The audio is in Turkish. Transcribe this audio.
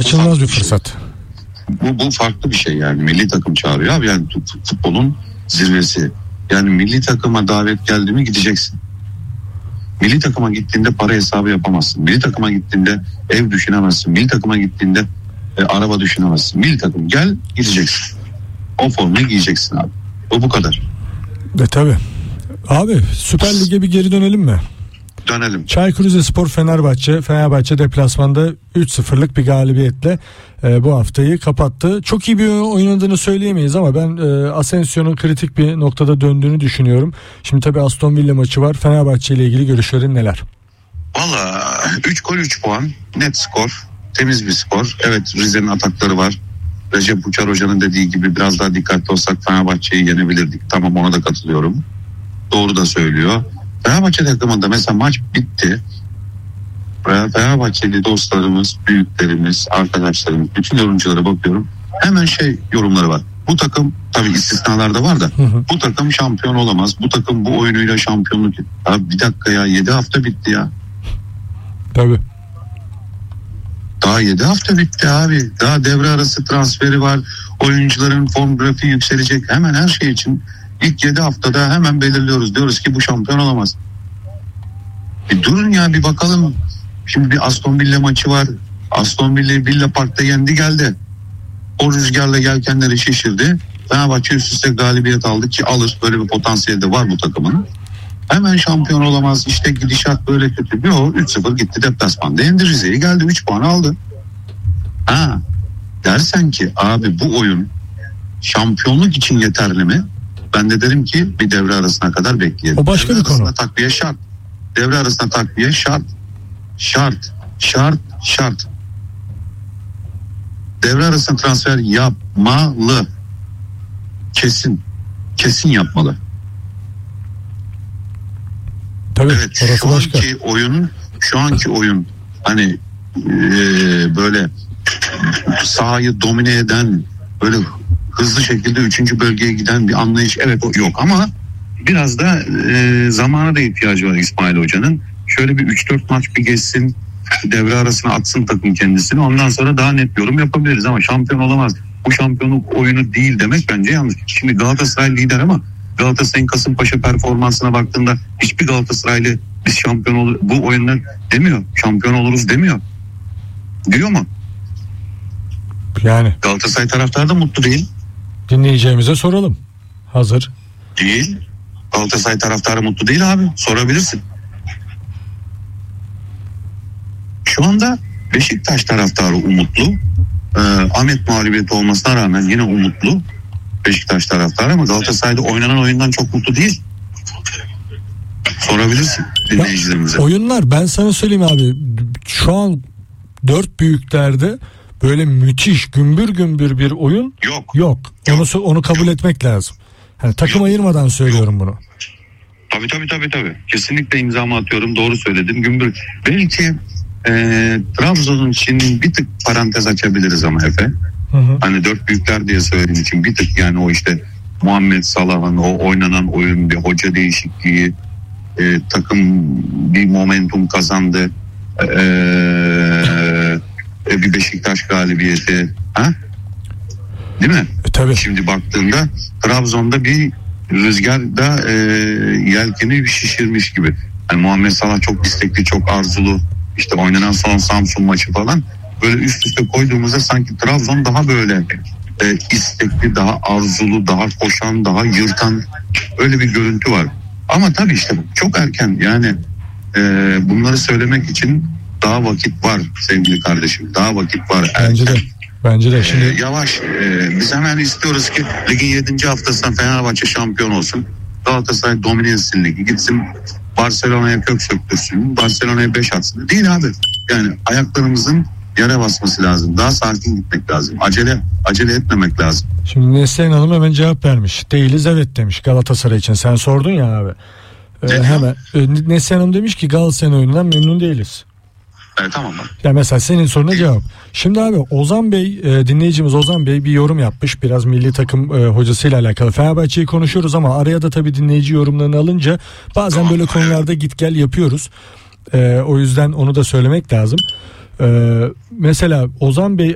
kaçınılmaz bir fırsat. Bu farklı bir şey yani. Milli takım çağırıyor abi, yani futbolun zirvesi. Yani milli takıma davet geldi mi gideceksin. Milli takıma gittiğinde para hesabı yapamazsın. Milli takıma gittiğinde ev düşünemezsin. Milli takıma gittiğinde araba düşünemezsin. Milli takım gel, gideceksin. O formayı giyeceksin abi. Bu kadar. Tabii. Abi Süper Lig'e bir geri dönelim mi? Dönelim. Çaykur Rizespor Fenerbahçe deplasmanda 3-0'lık bir galibiyetle bu haftayı kapattı. Çok iyi bir oynadığını söyleyemeyiz ama ben Asensio'nun kritik bir noktada döndüğünü düşünüyorum. Şimdi tabii Aston Villa maçı var. Fenerbahçe ile ilgili görüşlerin neler? Valla 3 gol 3 puan net skor, temiz bir skor. Evet, Rize'nin atakları var. Recep Uçar Hoca'nın dediği gibi biraz daha dikkatli olsak Fenerbahçe'yi yenebilirdik. Tamam, ona da katılıyorum. Doğru da söylüyor. Fenerbahçe takımında mesela maç bitti. Fenerbahçeli dostlarımız, büyüklerimiz, arkadaşlarımız, bütün yorumculara bakıyorum. Hemen yorumları var. Bu takım, tabii istisnalar da var da, bu takım şampiyon olamaz. Bu takım bu oyunuyla şampiyonluk. Abi bir dakika ya, 7 hafta bitti ya. Tabii. Daha 7 hafta bitti abi. Daha devre arası transferi var. Oyuncuların form grafiği yükselecek. Hemen her şey için ilk 7 haftada hemen belirliyoruz. Diyoruz ki bu şampiyon olamaz. Bir durun ya, bir bakalım. Şimdi bir Aston Villa maçı var. Aston Villa Park'ta yendi geldi. O rüzgarla yelkenleri şişirdi. Fenerbahçe üst üste galibiyet aldı ki alır. Böyle bir potansiyeli de var bu takımın. Hemen şampiyon olamaz. İşte gidişat böyle kötü. Bir o 3-0 gitti deplasmanda. Yendi Rize'yi, geldi 3 puan aldı. Dersen ki abi bu oyun şampiyonluk için yeterli mi? Ben de derim ki bir devre arasına kadar bekleyelim. O başka bir konu. Takviye şart. Devre arasında takviye şart. Şart. Devre arasında transfer yapmalı. Kesin yapmalı. Tabii, evet, şu anki oyun hani böyle sahayı domine eden, böyle hızlı şekilde 3. bölgeye giden bir anlayış yok ama biraz da zamana da ihtiyacı var İsmail Hoca'nın. Şöyle bir 3-4 maç bir geçsin, devre arasına atsın takım kendisini, ondan sonra daha net yorum yapabiliriz ama şampiyon olamaz, bu şampiyonluk oyunu değil demek bence yanlış. Şimdi Galatasaray lider ama Galatasaray'ın Kasımpaşa performansına baktığında hiçbir Galatasaraylı biz şampiyon olur bu oyundan demiyor. Şampiyon oluruz demiyor. Diyor mu? Yani Galatasaray taraftarı da mutlu değil. Dinleyeceğimize soralım. Hazır. Değil. Galatasaray taraftarı mutlu değil abi. Sorabilirsin. Şu anda Beşiktaş taraftarı umutlu. Ahmet mağlubiyeti olmasına rağmen yine umutlu Beşiktaş taraftarı ama Galatasaray'da oynanan oyundan çok mutlu değil. Sorabilirsin dinleyicilerimize. Oyunlar, ben sana söyleyeyim abi, şu an 4 büyüklerde böyle müthiş gümbür gümbür bir oyun yok. Onu kabul etmek lazım. Yani takım ayırmadan söylüyorum bunu. Tabii. Kesinlikle imzamı atıyorum. Doğru söyledim. Gümbür. Belki Trabzon'un için bir tık parantez açabiliriz ama Efe. Hani 4 büyükler diye söylediğim için bir tık, yani o işte Muhammed Salah'ın o oynanan oyun, bir hoca değişikliği, takım bir momentum kazandı, bir Beşiktaş galibiyeti, değil mi? Tabii. Şimdi baktığında Trabzon'da bir rüzgarda yelkeni bir şişirmiş gibi. Yani Muhammed Salah çok istekli, çok arzulu. İşte oynanan son Samsun maçı falan böyle üst üste koyduğumuzda sanki Trabzon daha böyle istekli, daha arzulu, daha koşan, daha yırtan, öyle bir görüntü var. Ama tabii işte çok erken, yani bunları söylemek için daha vakit var sevgili kardeşim. Daha vakit var. Bence de. Şimdi yavaş. Biz hemen istiyoruz ki ligin 7. haftasında Fenerbahçe şampiyon olsun. Galatasaray domine etsin ligi. Gitsin Barcelona'ya kök söktürsün. Barcelona'ya 5 atsın. Değil abi. Yani ayaklarımızın yere basması lazım. Daha sakin gitmek lazım. Acele etmemek lazım. Şimdi Neslihan Hanım hemen cevap vermiş. Değiliz, evet demiş Galatasaray için. Sen sordun ya abi. Hemen Neslihan Hanım demiş ki Galatasaray oyunundan memnun değiliz. Tamam. Ya mesela senin soruna cevap. Şimdi abi Ozan Bey, dinleyicimiz Ozan Bey bir yorum yapmış. Biraz milli takım hocasıyla alakalı. Fenerbahçe'yi konuşuyoruz ama araya da tabii dinleyici yorumlarını alınca bazen böyle konularda git gel yapıyoruz. O yüzden onu da söylemek lazım. Mesela Ozan Bey